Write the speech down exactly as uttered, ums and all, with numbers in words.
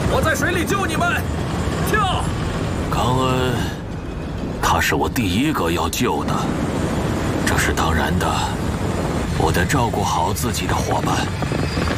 我在水里救你们，跳！ 康恩，他是我第一个要救的，这是当然的。我得照顾好自己的伙伴。